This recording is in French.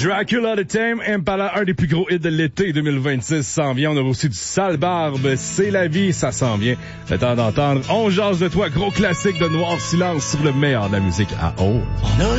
Dracula the Tame Impala, un des plus gros hits de l'été 2026 s'en vient. On a aussi du Sale Barbe, C'est la vie, ça s'en vient. Le temps d'entendre On jase de toi, gros classique de Noir Silence sur le meilleur de la musique à Haut.